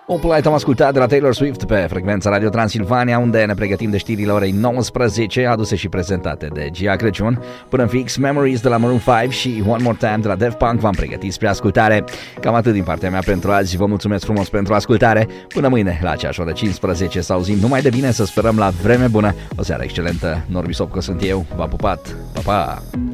Opulite am ascultat de la Taylor Swift pe frecvența Radio Transilvania, unde ne pregătim de știrile orei 19, aduse și prezentate de Gia Crăciun. Până în fix, Memories de la Maroon 5 și One More Time de la Daft Punk v-am pregătit spre ascultare. Cam atât din partea mea pentru azi, vă mulțumesc frumos pentru ascultare. Până mâine, la aceeași oră 15, să auzim numai de bine, să sperăm la vreme bună. O seară excelentă, Norbi Sopco sunt eu, v-am pupat, pa, pa!